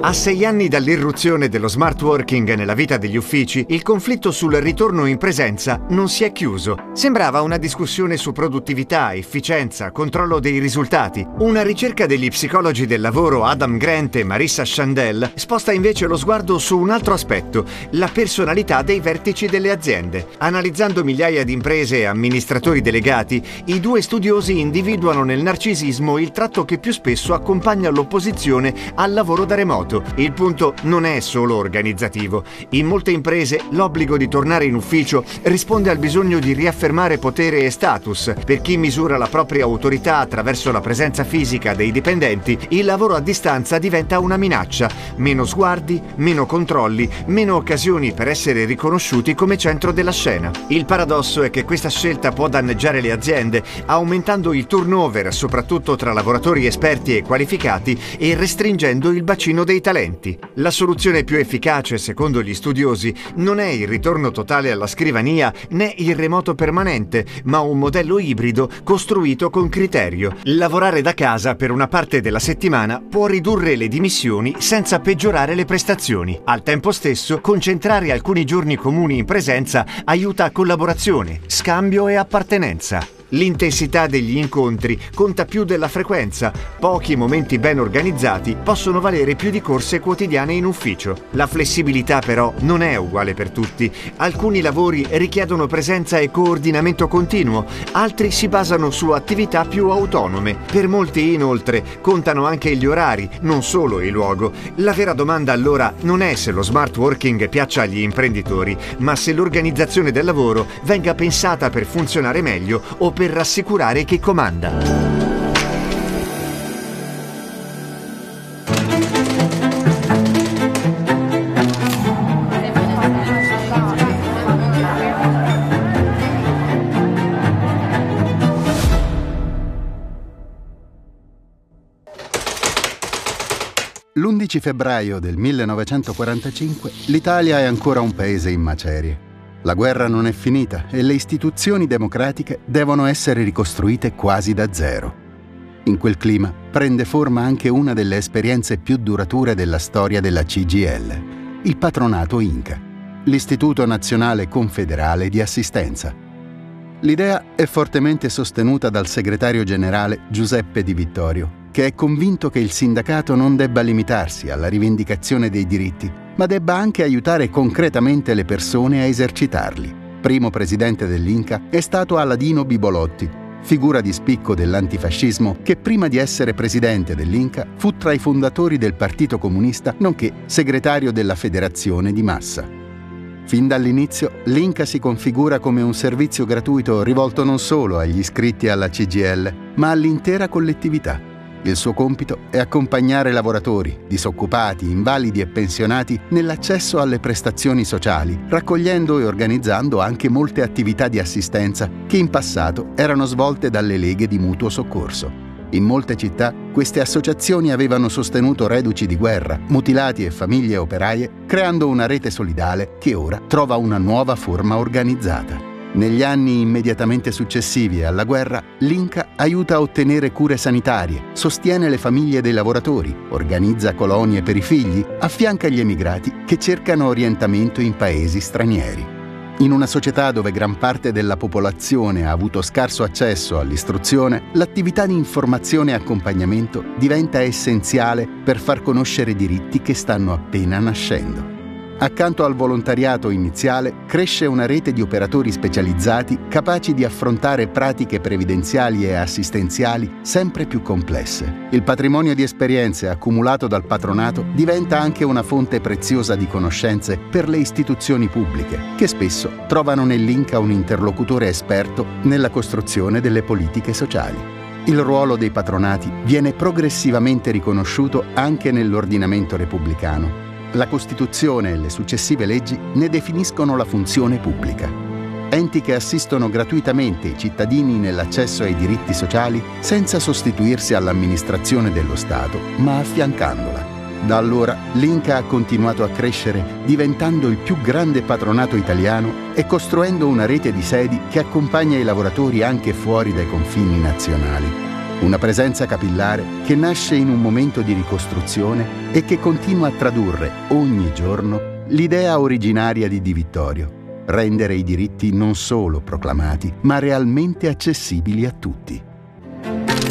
A 6 anni dall'irruzione dello smart working nella vita degli uffici, il conflitto sul ritorno in presenza non si è chiuso. Sembrava una discussione su produttività, efficienza, controllo dei risultati. Una ricerca degli psicologi del lavoro Adam Grant e Marissa Chandel sposta invece lo sguardo su un altro aspetto, la personalità dei vertici delle aziende. Analizzando migliaia di imprese e amministratori delegati, i due studiosi individuano nel narcisismo il tratto che più spesso accompagna l'opposizione al lavoro da remoto. Il punto non è solo organizzativo. In molte imprese l'obbligo di tornare in ufficio risponde al bisogno di riaffermare potere e status. Per chi misura la propria autorità attraverso la presenza fisica dei dipendenti, il lavoro a distanza diventa una minaccia. Meno sguardi, meno controlli, meno occasioni per essere riconosciuti come centro della scena. Il paradosso è che questa scelta può danneggiare le aziende, aumentando il turnover, soprattutto tra lavoratori esperti e qualificati, e restringendo il bacino dei talenti. La soluzione più efficace, secondo gli studiosi, non è il ritorno totale alla scrivania né il remoto permanente, ma un modello ibrido costruito con criterio. Lavorare da casa per una parte della settimana può ridurre le dimissioni senza peggiorare le prestazioni. Al tempo stesso, concentrare alcuni giorni comuni in presenza aiuta collaborazione, scambio e appartenenza. L'intensità degli incontri conta più della frequenza. Pochi momenti ben organizzati possono valere più di corse quotidiane in ufficio. La flessibilità però non è uguale per tutti. Alcuni lavori richiedono presenza e coordinamento continuo, altri si basano su attività più autonome. Per molti, inoltre, contano anche gli orari, non solo il luogo. La vera domanda allora non è se lo smart working piaccia agli imprenditori, ma se l'organizzazione del lavoro venga pensata per funzionare meglio o per rassicurare chi comanda. L'11 febbraio del 1945 l'Italia è ancora un paese in macerie. La guerra non è finita e le istituzioni democratiche devono essere ricostruite quasi da zero. In quel clima prende forma anche una delle esperienze più durature della storia della CGIL, il patronato Inca, l'Istituto Nazionale Confederale di Assistenza. L'idea è fortemente sostenuta dal segretario generale Giuseppe Di Vittorio, che è convinto che il sindacato non debba limitarsi alla rivendicazione dei diritti, ma debba anche aiutare concretamente le persone a esercitarli. Primo presidente dell'Inca è stato Aladino Bibolotti, figura di spicco dell'antifascismo che prima di essere presidente dell'Inca fu tra i fondatori del Partito Comunista, nonché segretario della Federazione di Massa. Fin dall'inizio l'Inca si configura come un servizio gratuito rivolto non solo agli iscritti alla CGIL, ma all'intera collettività. Il suo compito è accompagnare lavoratori, disoccupati, invalidi e pensionati nell'accesso alle prestazioni sociali, raccogliendo e organizzando anche molte attività di assistenza che in passato erano svolte dalle leghe di mutuo soccorso. In molte città queste associazioni avevano sostenuto reduci di guerra, mutilati e famiglie operaie, creando una rete solidale che ora trova una nuova forma organizzata. Negli anni immediatamente successivi alla guerra, l'Inca aiuta a ottenere cure sanitarie, sostiene le famiglie dei lavoratori, organizza colonie per i figli, affianca gli emigrati che cercano orientamento in paesi stranieri. In una società dove gran parte della popolazione ha avuto scarso accesso all'istruzione, l'attività di informazione e accompagnamento diventa essenziale per far conoscere diritti che stanno appena nascendo. Accanto al volontariato iniziale cresce una rete di operatori specializzati capaci di affrontare pratiche previdenziali e assistenziali sempre più complesse. Il patrimonio di esperienze accumulato dal patronato diventa anche una fonte preziosa di conoscenze per le istituzioni pubbliche, che spesso trovano nell'Inca un interlocutore esperto nella costruzione delle politiche sociali. Il ruolo dei patronati viene progressivamente riconosciuto anche nell'ordinamento repubblicano. La Costituzione e le successive leggi ne definiscono la funzione pubblica. Enti che assistono gratuitamente i cittadini nell'accesso ai diritti sociali senza sostituirsi all'amministrazione dello Stato, ma affiancandola. Da allora l'Inca ha continuato a crescere, diventando il più grande patronato italiano e costruendo una rete di sedi che accompagna i lavoratori anche fuori dai confini nazionali. Una presenza capillare che nasce in un momento di ricostruzione e che continua a tradurre ogni giorno l'idea originaria di Di Vittorio: rendere i diritti non solo proclamati, ma realmente accessibili a tutti.